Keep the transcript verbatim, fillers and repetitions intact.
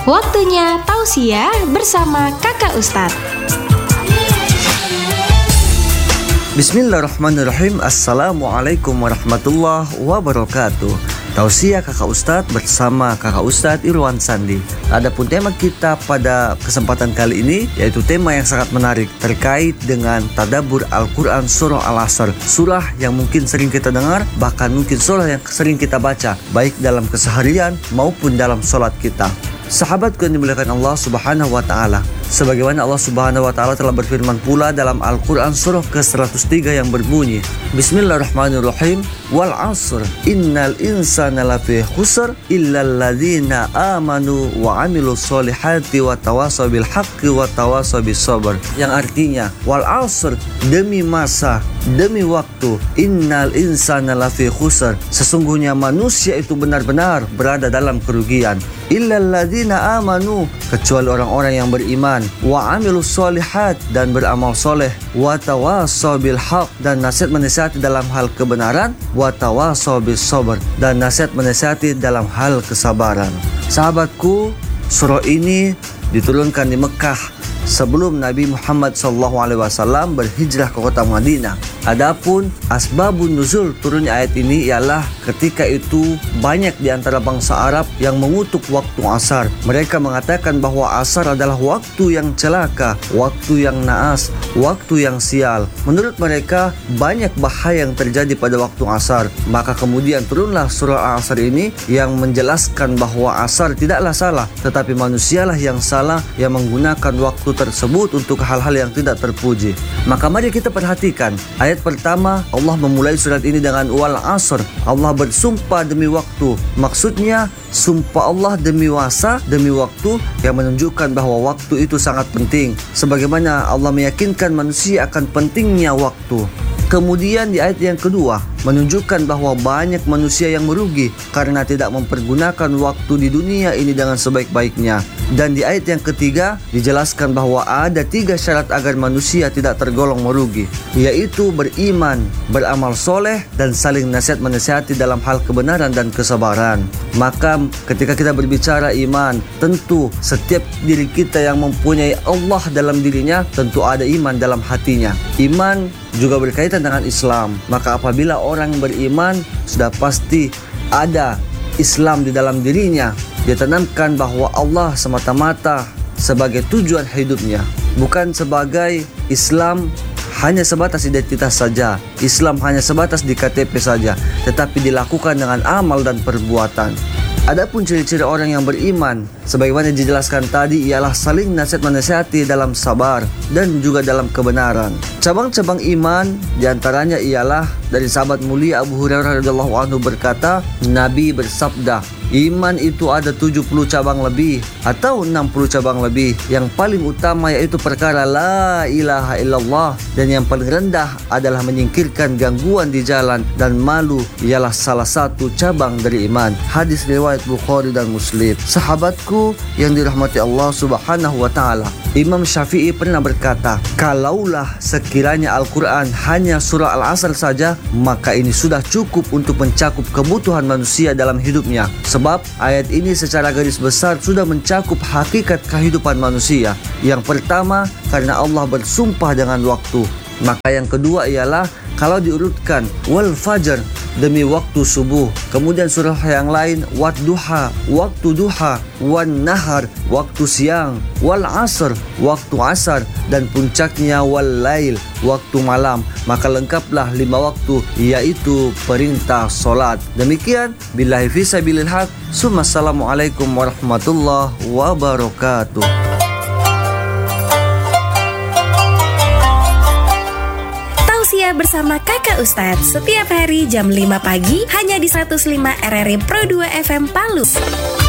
Waktunya tausiah bersama Kakak Ustadz. Bismillahirrahmanirrahim. Assalamualaikum warahmatullahi wabarakatuh. Tausiah Kakak Ustadz bersama Kakak Ustadz Irwan Sandi. Adapun tema kita pada kesempatan kali ini yaitu tema yang sangat menarik terkait dengan tadabbur Al-Quran Surah Al-Asr. Surah yang mungkin sering kita dengar, bahkan mungkin surah yang sering kita baca, baik dalam keseharian maupun dalam sholat kita. Sahabatku yang dimuliakan Allah Subhanahu wa taala, sebagaimana Allah Subhanahu wa taala telah berfirman pula dalam Al-Qur'an surah ke seratus tiga yang berbunyi, Bismillahirrahmanirrahim, wal 'asr innal insana lafi khusr illal ladzina amanu wa 'amilus solihati wa tawasaw bil haqqi wa tawasaw bis sabr. Yang artinya, wal 'asr, demi masa, demi waktu, innal insana lafi khusr, sesungguhnya manusia itu benar-benar berada dalam kerugian, illal ladzina amanu, kecuali orang-orang yang beriman, wa amilus solihat, dan beramal soleh, wa tawasaw bil haq, dan nasihat menasihati dalam hal kebenaran, wa tawasaw bis sabr, dan nasihat menasihati dalam hal kesabaran. Sahabatku, surah ini diturunkan di Mekah sebelum Nabi Muhammad sallallahu alaihi wasallam berhijrah ke kota Madinah. Adapun asbabun nuzul turunnya ayat ini ialah ketika itu banyak di antara bangsa Arab yang mengutuk waktu asar. Mereka mengatakan bahwa asar adalah waktu yang celaka, waktu yang naas, waktu yang sial. Menurut mereka banyak bahaya yang terjadi pada waktu asar. Maka kemudian turunlah surah Al-Asr ini yang menjelaskan bahwa asar tidaklah salah, tetapi manusialah yang salah yang menggunakan waktu tersebut untuk hal-hal yang tidak terpuji. Maka mari kita perhatikan ayat pertama. Allah memulai surat ini dengan wal 'asr. Allah bersumpah demi waktu. Maksudnya sumpah Allah demi masa, demi waktu, yang menunjukkan bahwa waktu itu sangat penting, sebagaimana Allah meyakinkan manusia akan pentingnya waktu. Kemudian di ayat yang kedua menunjukkan bahwa banyak manusia yang merugi karena tidak mempergunakan waktu di dunia ini dengan sebaik-baiknya. Dan di ayat yang ketiga dijelaskan bahwa ada tiga syarat agar manusia tidak tergolong merugi, yaitu beriman, beramal soleh, dan saling nasihat menasihati dalam hal kebenaran dan kesabaran. Maka ketika kita berbicara iman, tentu setiap diri kita yang mempunyai Allah dalam dirinya tentu ada iman dalam hatinya. Iman juga berkaitan dengan Islam. Maka apabila orang beriman, sudah pasti ada Islam di dalam dirinya. Dia tanamkan bahwa Allah semata-mata sebagai tujuan hidupnya, bukan sebagai Islam hanya sebatas identitas saja, Islam hanya sebatas di K T P saja, tetapi dilakukan dengan amal dan perbuatan. Adapun ciri-ciri orang yang beriman, sebagaimana dijelaskan tadi, ialah saling nasihat menasihati dalam sabar dan juga dalam kebenaran. Cabang-cabang iman diantaranya ialah dari sahabat mulia Abu Hurairah radhiyallahu anhu berkata, Nabi bersabda, iman itu ada tujuh puluh cabang lebih atau enam puluh cabang lebih. Yang paling utama yaitu perkara la ilaha illallah, dan yang paling rendah adalah menyingkirkan gangguan di jalan, dan malu ialah salah satu cabang dari iman. Hadis riwayat Bukhari dan Muslim. Sahabatku yang dirahmati Allah Subhanahu wa taala, Imam Syafi'i pernah berkata, kalaulah sekiranya Al-Quran hanya surah Al-Asr saja, maka ini sudah cukup untuk mencakup kebutuhan manusia dalam hidupnya. Sebab ayat ini secara garis besar sudah mencakup hakikat kehidupan manusia. Yang pertama, karena Allah bersumpah dengan waktu. Maka yang kedua ialah kalau diurutkan, wal fajar, demi waktu subuh. Kemudian surah yang lain, wat duha, waktu duha, wan nahar, waktu siang, wal asr, waktu asar, dan puncaknya wal lail, waktu malam. Maka lengkaplah lima waktu, yaitu perintah solat. Demikian, billahi fisabilil haq. Assalamualaikum warahmatullahi wabarakatuh. Bersama Kakak Ustadz setiap hari jam lima pagi hanya di seratus lima R R I Pro dua F M Palu.